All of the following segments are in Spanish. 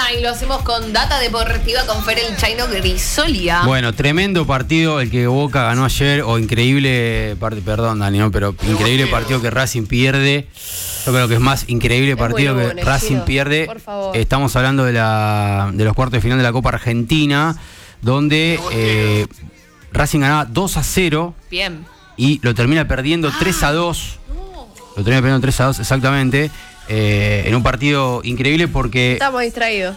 y lo hacemos con data deportiva con Fer el Chaino Grisolia. Bueno, tremendo partido el que Boca ganó ayer, o increíble partido, perdón Dani, ¿no? Pero increíble partido que Racing pierde. Yo creo que es más increíble partido que Racing pierde. Por favor. Estamos hablando de los cuartos de final de la Copa Argentina, donde Racing ganaba 2-0. Bien. Y lo termina perdiendo 3-2. Lo termina perdiendo 3-2, exactamente. En un partido increíble porque estamos distraídos.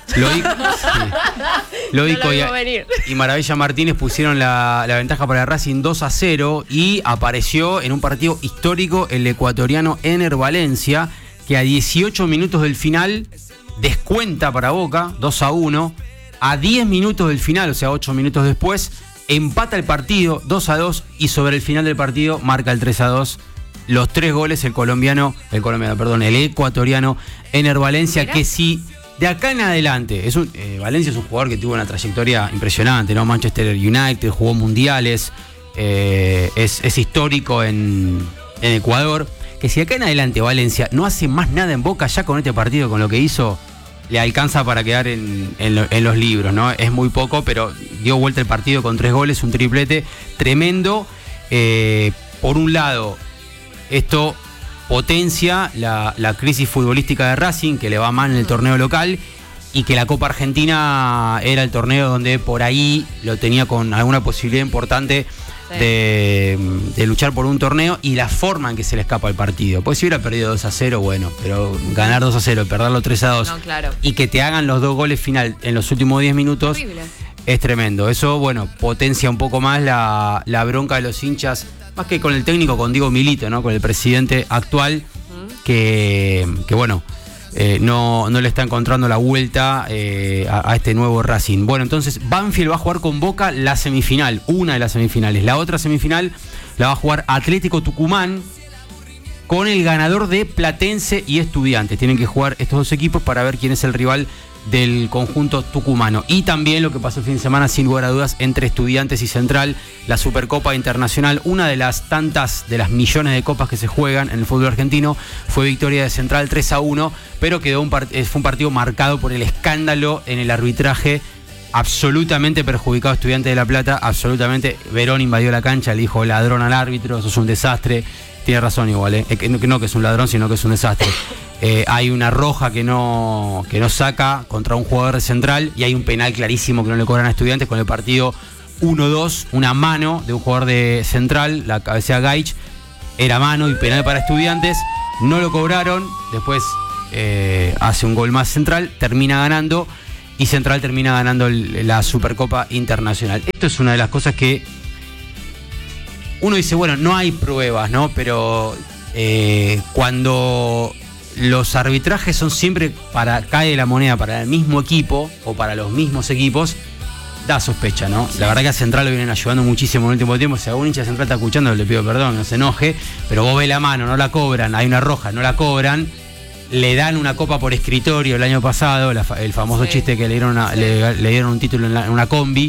Lógico y Maravilla Martínez pusieron la ventaja para Racing 2-0 y apareció en un partido histórico el ecuatoriano Ener Valencia, que a 18 minutos del final descuenta para Boca 2-1. A 10 minutos del final, o sea 8 minutos después, empata el partido 2-2 y sobre el final del partido marca el 3-2. Los 3 goles el ecuatoriano Ener Valencia. ¿Mirá? Que si de acá en adelante, Valencia es un jugador que tuvo una trayectoria impresionante, ¿no? Manchester United, jugó mundiales, es histórico en Ecuador, que si de acá en adelante Valencia no hace más nada en Boca, ya con este partido, con lo que hizo, le alcanza para quedar en los libros, ¿no? Es muy poco, pero dio vuelta el partido con 3 goles, un triplete tremendo. Por un lado, esto potencia la crisis futbolística de Racing, que le va mal en el torneo local, y que la Copa Argentina era el torneo donde por ahí lo tenía con alguna posibilidad importante de luchar por un torneo, y la forma en que se le escapa el partido. Pues si hubiera perdido 2-0, bueno, pero ganar 2-0, perderlo 3-2, no, claro, y que te hagan los 2 goles final en los últimos 10 minutos, es tremendo. Eso, bueno, potencia un poco más la bronca de los hinchas, más que con el técnico, con Diego Milito, ¿no? Con el presidente actual, que bueno, no le está encontrando la vuelta a este nuevo Racing. Bueno, entonces Banfield va a jugar con Boca la semifinal, una de las semifinales. La otra semifinal la va a jugar Atlético Tucumán con el ganador de Platense y Estudiantes. Tienen que jugar estos dos equipos para ver quién es el rival del conjunto tucumano. Y también lo que pasó el fin de semana, sin lugar a dudas, entre Estudiantes y Central, la Supercopa Internacional, una de las tantas, de las millones de copas que se juegan en el fútbol argentino. Fue victoria de Central 3-1, pero fue un partido marcado por el escándalo en el arbitraje, absolutamente perjudicado a Estudiantes de La Plata, absolutamente. Verón invadió la cancha, le dijo ladrón al árbitro, eso es un desastre. Tiene razón igual, no que es un ladrón, sino que es un desastre. Hay una roja que no saca contra un jugador de Central, y hay un penal clarísimo que no le cobran a Estudiantes con el partido 1-2, una mano de un jugador de Central, la cabecea Gaich, era mano y penal para Estudiantes, no lo cobraron, después hace un gol más Central, termina ganando, y Central termina ganando la Supercopa Internacional. Esto es una de las cosas que uno dice, bueno, no hay pruebas, ¿no? Pero cuando los arbitrajes son siempre cae la moneda para el mismo equipo o para los mismos equipos, da sospecha, ¿no? Sí. La verdad que a Central lo vienen ayudando muchísimo en el último tiempo. Si algún hincha de Central está escuchando, le pido perdón, no se enoje, pero vos ves la mano, no la cobran, hay una roja, no la cobran, le dan una copa por escritorio el año pasado, el famoso chiste que le dieron un título en una combi.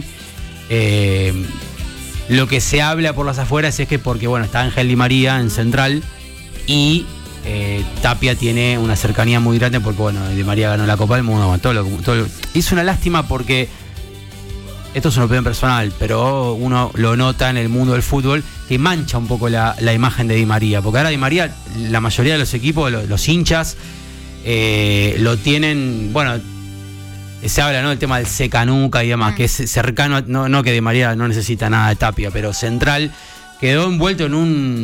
Lo que se habla por las afueras es que porque, bueno, está Ángel Di María en Central y Tapia tiene una cercanía muy grande porque, bueno, Di María ganó la Copa del Mundo, todo. Es una lástima porque esto es una opinión personal, pero uno lo nota en el mundo del fútbol que mancha un poco la imagen de Di María, porque ahora Di María, la mayoría de los equipos, los hinchas, lo tienen, bueno, se habla, ¿no?, del tema del secanuca y demás, que es cercano, no que Di María no necesita nada de Tapia, pero Central quedó envuelto en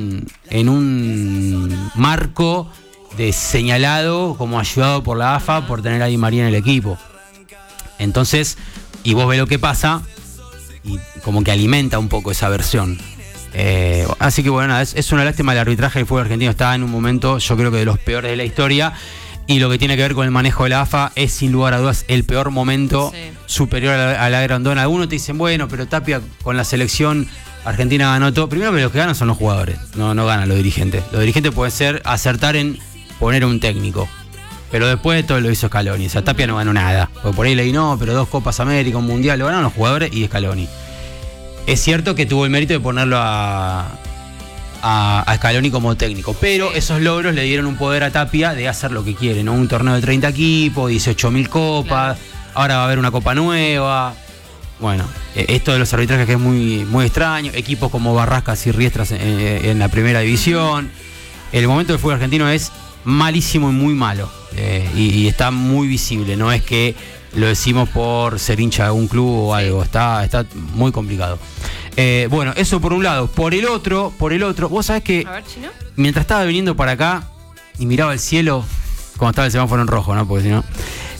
un marco de señalado como ayudado por la AFA por tener a Di María en el equipo. Entonces, y vos ves lo que pasa y como que alimenta un poco esa versión. Así que bueno, es una lástima. El arbitraje del fútbol argentino está en un momento, yo creo que de los peores de la historia. Y lo que tiene que ver con el manejo de la AFA es sin lugar a dudas el peor momento, superior a la Grandona. Algunos te dicen, bueno, pero Tapia con la selección argentina ganó todo. Primero que los que ganan son los jugadores, no ganan los dirigentes. Los dirigentes pueden ser acertar en poner un técnico, pero después todo lo hizo Scaloni. O sea, Tapia no ganó nada. Porque por ahí leí, no, pero 2 Copas América, un Mundial, lo ganaron los jugadores y Scaloni. Es cierto que tuvo el mérito de ponerlo a Scaloni como técnico, pero esos logros le dieron un poder a Tapia de hacer lo que quiere, ¿no? Un torneo de 30 equipos, 18.000 copas, ahora va a haber una copa nueva. Bueno, esto de los arbitrajes que es muy, muy extraño. Equipos como Barrascas y Riestras en la primera división. El momento del fútbol argentino es malísimo y muy malo. Y está muy visible. No es que lo decimos por ser hincha de algún club o algo. Está muy complicado. Bueno, eso por un lado. Por el otro, vos sabés que A ver, Chino. mientras estaba viniendo para acá y miraba el cielo, como estaba el semáforo en rojo, ¿no? Porque si no.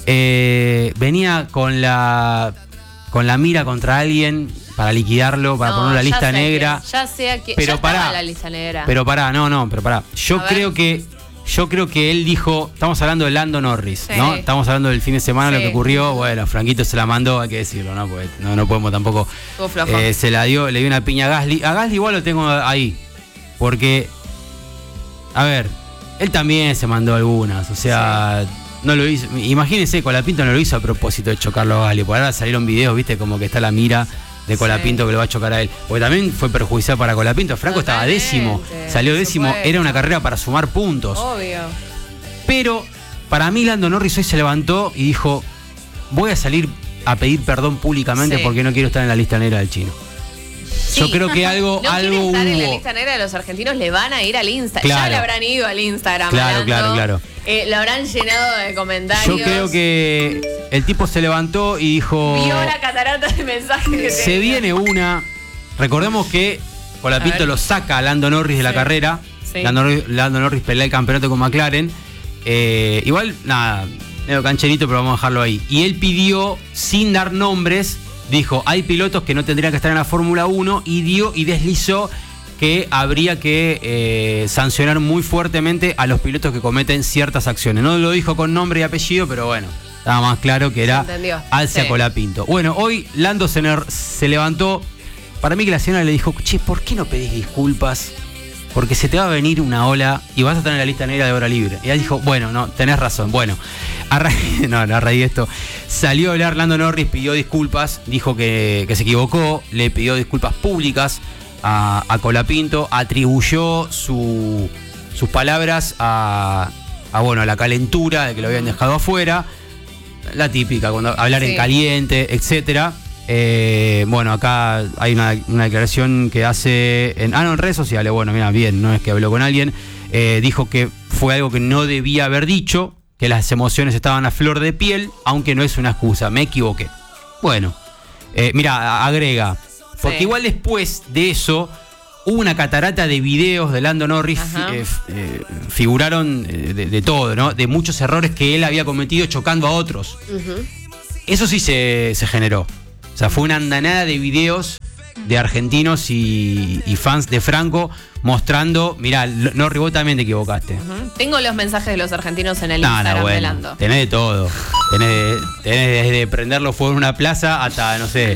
Venía con la mira contra alguien para liquidarlo, para poner la lista negra. Ya sé que Pero ya pará, estaba la lista negra. Pero pará. Yo creo que él dijo, estamos hablando de Lando Norris, Sí. ¿no? Estamos hablando del fin de semana, Sí. lo que ocurrió. Bueno, Franquito se la mandó, hay que decirlo, ¿no? Porque no podemos tampoco. Estuvo flojo. Se la dio, le dio una piña a Gasly. A Gasly igual lo tengo ahí. Porque, a ver, él también se mandó algunas. O sea, no lo hizo. Imagínense, Colapinto no lo hizo a propósito de chocarlo a Gasly. Por ahora salieron videos, viste, como que está la mira de Colapinto que lo va a chocar a él. Porque también fue perjudicial para Colapinto. Franco estaba Totalmente, décimo, salió por décimo. supuesto. Era una carrera para sumar puntos. Obvio. Pero para mí Lando Norris hoy se levantó y dijo, voy a salir a pedir perdón públicamente porque no quiero estar en la lista negra del Chino. Sí. Yo creo que algo no quiere estar en la hubo. lista negra de los argentinos, le van a ir al Instagram. Claro. Ya le habrán ido al Instagram. Claro. Lo habrán llenado de comentarios. Yo creo que el tipo se levantó y dijo, Vio la catarata de mensajes que se tenía. viene una. Recordemos que Colapinto lo saca a Lando Norris de la carrera. Sí. Lando Norris pelea el campeonato con McLaren. Igual, nada, medio cancherito, pero vamos a dejarlo ahí. Y él pidió, sin dar nombres, dijo, hay pilotos que no tendrían que estar en la Fórmula 1 y deslizó que habría que sancionar muy fuertemente a los pilotos que cometen ciertas acciones. No lo dijo con nombre y apellido, pero bueno, estaba más claro que era Alcia Colapinto. Bueno, hoy Lando se levantó. Para mí que la señora le dijo, che, ¿por qué no pedís disculpas? Porque se te va a venir una ola y vas a estar en la lista negra de hora libre. Y él dijo, bueno, no, tenés razón. Bueno, a raíz de esto, salió a hablar Lando Norris, pidió disculpas, dijo que se equivocó, le pidió disculpas públicas a Colapinto, atribuyó sus palabras a la calentura de que lo habían dejado afuera, la típica, cuando hablar en caliente, etcétera. Bueno, acá hay una declaración que hace en redes sociales. Bueno, mira, bien, no es que habló con alguien. Dijo que fue algo que no debía haber dicho, que las emociones estaban a flor de piel, aunque no es una excusa, me equivoqué. Bueno, mira, agrega, porque igual después de eso hubo una catarata de videos de Lando Norris, figuraron de todo, ¿no? De muchos errores que él había cometido chocando a otros. Eso sí se generó. O sea, fue una andanada de videos de argentinos y fans de Franco mostrando, mirá, Norris, vos también te equivocaste. Tengo los mensajes de los argentinos en el Instagram de Lando. Tenés de todo. Tenés desde prenderlo fuego en una plaza hasta, no sé.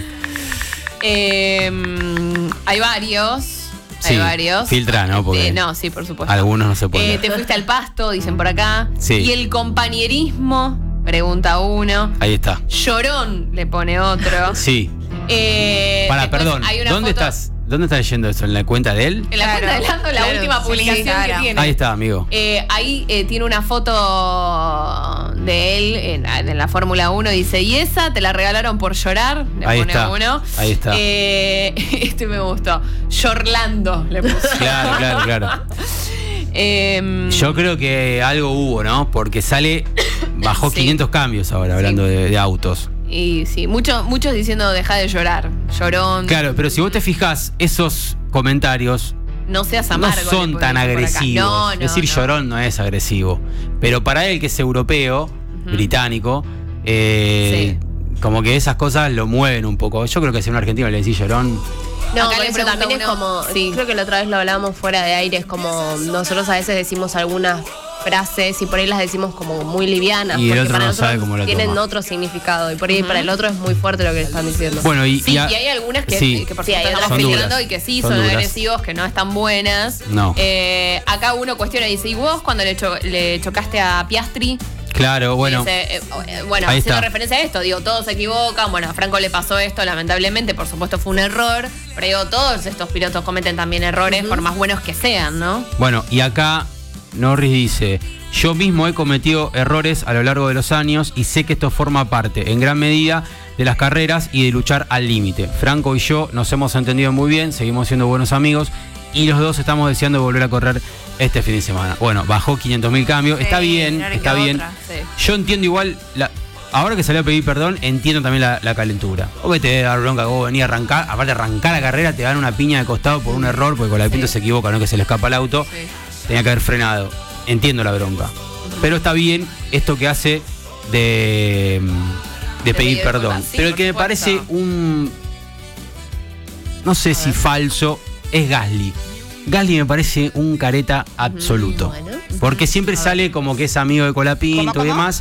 Hay varios. Sí, filtra, ¿no? Porque no, sí, por supuesto. Algunos no se pueden. Te fuiste al pasto, dicen por acá. Sí. Y el compañerismo, pregunta uno. Ahí está. Llorón, le pone otro. Sí. Perdón, ¿dónde estás leyendo eso? ¿En la cuenta de él? En la cuenta de Lando, la última publicación que tiene. Ahí está, amigo. Ahí tiene una foto de él en la Fórmula 1. Dice, ¿y esa te la regalaron por llorar? Le ahí pone está, uno. Ahí está. Este me gustó. Yorlando, le puse. Claro. Yo creo que algo hubo, ¿no? Porque bajó 500 cambios ahora, hablando de autos. Y sí, muchos diciendo deja de llorar, llorón. Claro, pero si vos te fijás, esos comentarios no seas amargo, no son tan agresivos. Es decir, llorón no es agresivo. Pero para él, que es europeo, británico, como que esas cosas lo mueven un poco. Yo creo que si a un argentino le decís llorón. No, acá por le eso pregunta también es uno, como, creo que la otra vez lo hablábamos fuera de aire, es como nosotros a veces decimos algunas frases y por ahí las decimos como muy livianas, Y el porque otro para no nosotros sabe cómo lo tienen toma. otro significado y por ahí para el otro es muy fuerte lo que le están diciendo. Bueno, y y hay algunas que por Sí, supuesto hay estamos otras filtrando duras. y que sí Son son duras. agresivos, que no están buenas. No. Acá uno cuestiona y dice, ¿y vos cuando le chocaste a Piastri? Claro, bueno. Dice, ahí haciendo está. referencia a esto, digo, todos se equivocan. Bueno, a Franco le pasó esto, lamentablemente, por supuesto fue un error. Pero digo, todos estos pilotos cometen también errores, por más buenos que sean, ¿no? Bueno, y acá Norris dice: yo mismo he cometido errores a lo largo de los años y sé que esto forma parte, en gran medida, de las carreras y de luchar al límite. Franco y yo nos hemos entendido muy bien, seguimos siendo buenos amigos y los dos estamos deseando volver a correr este fin de semana. Bueno, bajó 500.000 cambios, está bien, está bien. Yo entiendo igual, ahora que salió a pedir perdón, entiendo también la calentura. O que te debe dar bronca, vos venís a arrancar, aparte de arrancar la carrera, te dan una piña de costado por un error, porque Colapinto se equivoca, no es que se le escapa el auto, tenía que haber frenado. Entiendo la bronca. Pero está bien esto que hace de pedir perdón. Sí, pero el que me parece no sé si falso, es Gasly. Gasly me parece un careta absoluto. Bueno. Porque siempre sale como que es amigo de Colapinto ¿Cómo? y demás.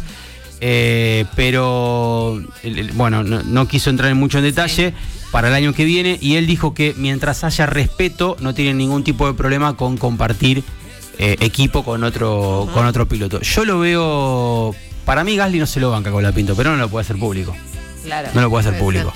Pero bueno, no quiso entrar en mucho en detalle para el año que viene. Y él dijo que mientras haya respeto, no tiene ningún tipo de problema con compartir equipo con otro piloto. Yo lo veo. Para mí Gasly no se lo banca con Colapinto, pero no lo puede hacer público. Claro. No lo puede hacer público.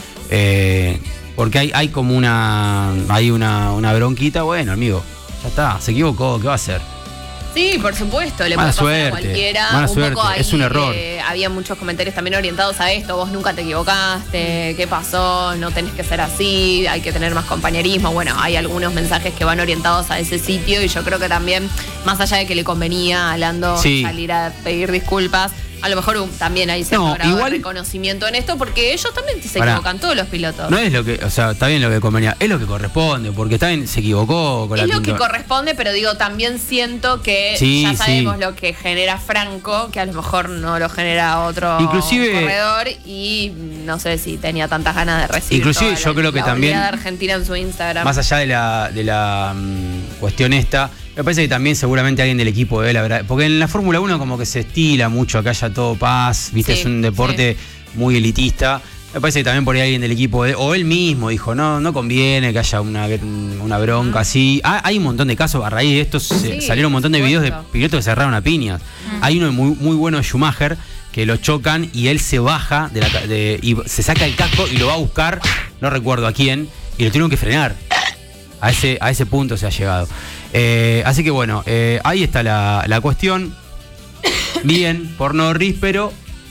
Porque hay como una bronquita. Bueno, amigo, ya está, se equivocó, ¿qué va a hacer? Sí, por supuesto, le Mala puede pasar a suerte, cualquiera. mala Un suerte, poco ahí, es un error. Había muchos comentarios también orientados a esto. Vos nunca te equivocaste, ¿qué pasó? No tenés que ser así, hay que tener más compañerismo. Bueno, hay algunos mensajes que van orientados a ese sitio y yo creo que también, más allá de que le convenía a Lando salir a pedir disculpas, a lo mejor también hay cierto grado de reconocimiento en esto, porque ellos también se equivocan, todos los pilotos. No es lo que, o sea, está bien lo que convenía, es lo que corresponde, porque está bien, se equivocó con Es lo que corresponde, pero digo, también siento que ya sabemos lo que genera Franco, que a lo mejor no lo genera otro corredor, y no sé si tenía tantas ganas de recibir. Inclusive yo creo que también de Argentina en su Instagram. Más allá de la cuestión esta, me parece que también seguramente alguien del equipo de él, la verdad, porque en la Fórmula 1 como que se estila mucho que haya todo paz, viste, es un deporte muy elitista. Me parece que también por ahí alguien del equipo de él, o él mismo dijo, no conviene que haya una bronca así. Hay un montón de casos, a raíz de esto salieron un montón de videos de pilotos que se agarraron a piñas. Hay uno muy bueno de Schumacher, que lo chocan y él se baja y se saca el casco y lo va a buscar, no recuerdo a quién, y lo tuvieron que frenar. A ese punto se ha llegado. Así que bueno, ahí está la cuestión. Bien por Norris, pero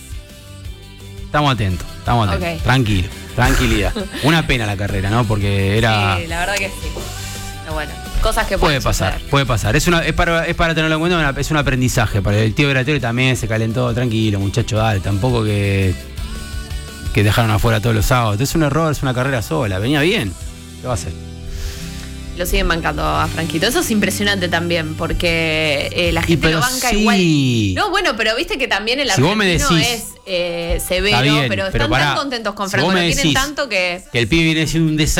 estamos atentos. Tranquilidad. Una pena la carrera, ¿no? Porque era... Sí, la verdad que sí. Pero bueno, cosas que puede pasar. Es para tenerlo en cuenta, es un aprendizaje. Para el tío Gratori también se calentó, tranquilo, muchacho, dale. Tampoco que dejaron afuera todos los sábados. Es un error, es una carrera sola. Venía bien. ¿Qué va a hacer? Lo siguen bancando a Franquito. Eso es impresionante también, porque la gente lo banca igual. No, bueno, pero viste que también el argentino es severo, pero están tan contentos con Franco, lo tienen tanto que el pibe viene siendo un desastre.